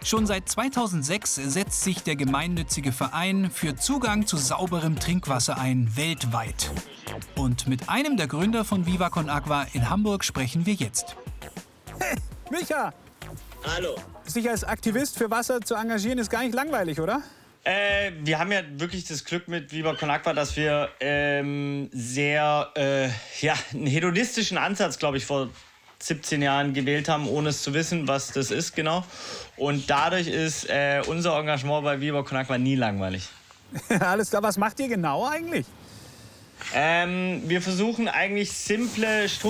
Schon seit 2006 setzt sich der gemeinnützige Verein für Zugang zu sauberem Trinkwasser ein, weltweit. Und mit einem der Gründer von Viva Con Agua in Hamburg sprechen wir jetzt. Hey, Micha! Hallo. Sich als Aktivist für Wasser zu engagieren, ist gar nicht langweilig, oder? Wir haben ja wirklich das Glück mit Viva Con Agua, dass wir einen hedonistischen Ansatz, glaube ich, vor 17 Jahren gewählt haben, ohne es zu wissen, was das ist genau. Und dadurch ist unser Engagement bei Viva Con Agua nie langweilig. Alles klar, was macht ihr genau eigentlich? Wir versuchen eigentlich simple